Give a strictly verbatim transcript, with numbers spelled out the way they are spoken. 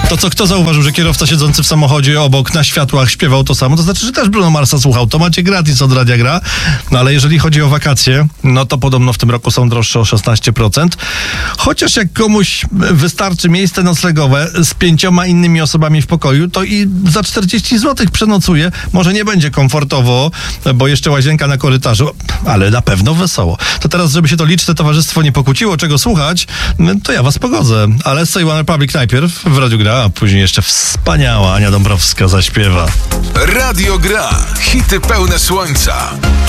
To co, kto zauważył, że kierowca siedzący w samochodzie obok na światłach śpiewał to samo? To znaczy, że też Bruno Marsa słuchał. To macie gratis od Radia Gra. No ale jeżeli chodzi o wakacje, no to podobno w tym roku są droższe o szesnaście procent. Chociaż jak komuś wystarczy miejsce noclegowe z pięcioma innymi osobami w pokoju, to i za czterdzieści złotych przenocuje. Może nie będzie komfortowo, bo jeszcze łazienka na korytarzu, ale na pewno wesoło. To teraz, żeby się to liczne towarzystwo nie pokłóciło, czego słuchać, to ja was pogodzę. Ale Say One Republic najpierw w Radiu Gra, a później jeszcze wspaniała Ania Dąbrowska zaśpiewa. Radio Gra. Hity pełne słońca.